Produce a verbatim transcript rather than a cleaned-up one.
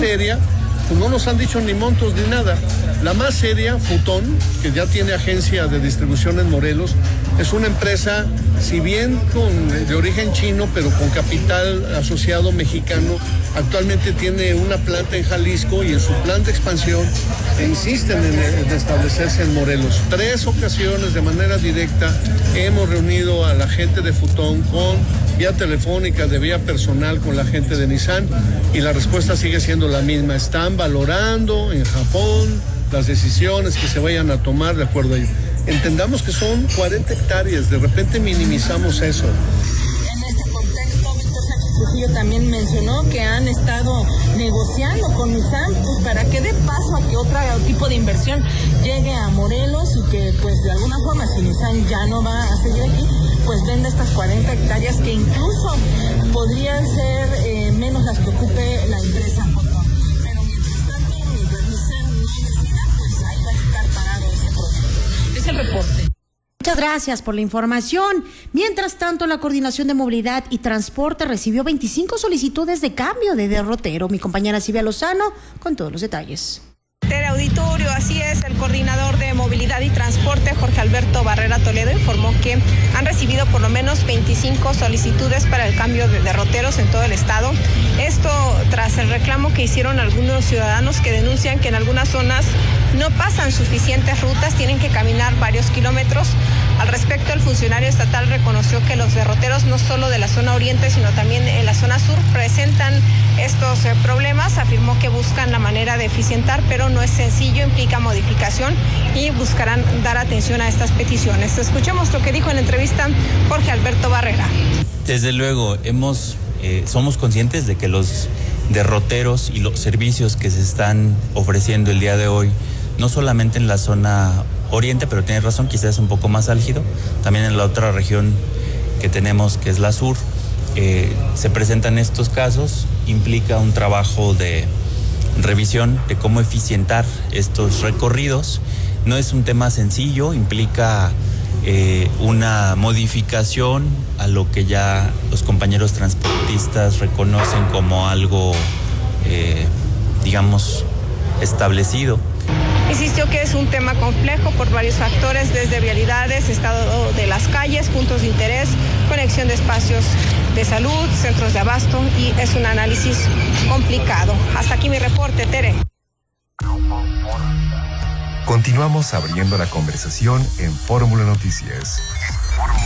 seria, pues no nos han dicho ni montos ni nada. La más seria, Futón, que ya tiene agencia de distribución en Morelos, es una empresa, si bien con, de origen chino, pero con capital asociado mexicano. Actualmente tiene una planta en Jalisco y en su plan de expansión insisten en, en establecerse en Morelos. Tres ocasiones de manera directa hemos reunido a la gente de Futón con vía telefónica, de vía personal con la gente de Nissan, y la respuesta sigue siendo la misma. Están valorando en Japón las decisiones que se vayan a tomar de acuerdo a ello. Entendamos que son cuarenta hectáreas, de repente minimizamos eso. En este contexto, Víctor Sánchez Trujillo también mencionó que han estado negociando con Nissan pues, para que dé paso a que otro tipo de inversión llegue a Morelos y que pues de alguna forma, si Nissan ya no va a seguir aquí, pues venda estas cuarenta hectáreas que incluso podrían ser eh, menos las que ocupe la empresa. Pero mientras tanto, mientras Nissan no decida, pues ahí va a estar parado ese proyecto. Es el reporte. Muchas gracias por la información. Mientras tanto, la Coordinación de Movilidad y Transporte recibió veinticinco solicitudes de cambio de derrotero. Mi compañera Silvia Lozano con todos los detalles. Auditorio, así es, el coordinador de Movilidad y Transporte, Jorge Alberto Barrera Toledo, informó que han recibido por lo menos veinticinco solicitudes para el cambio de derroteros en todo el estado. Esto tras el reclamo que hicieron algunos ciudadanos que denuncian que en algunas zonas no pasan suficientes rutas, tienen que caminar varios kilómetros. Al respecto, el funcionario estatal reconoció que los derroteros no solo de la zona oriente, sino también en la zona sur presentan estos eh, problemas. Afirmó que buscan la manera de eficientar, pero no es sencillo, implica modificación y buscarán dar atención a estas peticiones. Escuchemos lo que dijo en la entrevista Jorge Alberto Barrera. Desde luego, hemos, eh, somos conscientes de que los derroteros y los servicios que se están ofreciendo el día de hoy, no solamente en la zona oriente, pero tienes razón, quizás es un poco más álgido, también en la otra región que tenemos, que es la sur, eh, se presentan estos casos, implica un trabajo de revisión de cómo eficientar estos recorridos. No es un tema sencillo, implica eh, una modificación a lo que ya los compañeros transportistas reconocen como algo, eh, digamos, establecido. Insistió que es un tema complejo por varios factores, desde vialidades, estado de las calles, puntos de interés, conexión de espacios de salud, centros de abasto, y es un análisis complicado. Hasta aquí mi reporte, Tere. Continuamos abriendo la conversación en Fórmula Noticias.